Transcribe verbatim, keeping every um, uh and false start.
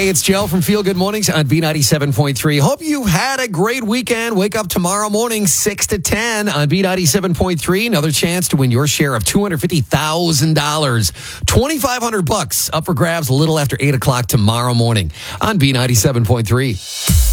Hey, it's Joe from Feel Good Mornings on B ninety-seven point three. Hope you had a great weekend. Wake up tomorrow morning, six to ten on B ninety-seven point three. Another chance to win your share of two hundred fifty thousand dollars. twenty-five hundred bucks up for grabs a little after eight o'clock tomorrow morning on B ninety-seven point three.